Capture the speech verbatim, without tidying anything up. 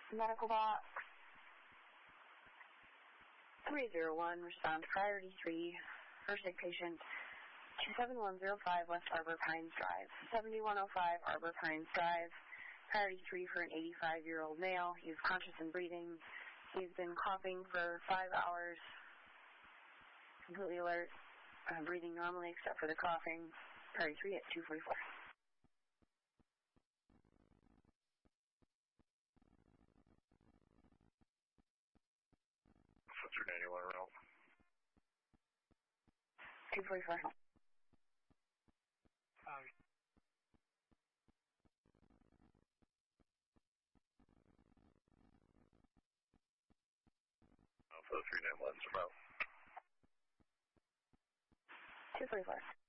Medical box. three zero one, respond to priority three, first aid patient, two seven one zero five West Arbor Pines Drive, seventy-one oh five Arbor Pines Drive, priority three for an eighty-five-year-old male. He is conscious and breathing. He's been coughing for five hours, completely alert, uh, breathing normally except for the coughing. Priority three at two forty-four. What's your Daniel around? two forty-four. Um, for the three nine ones about two forty-four.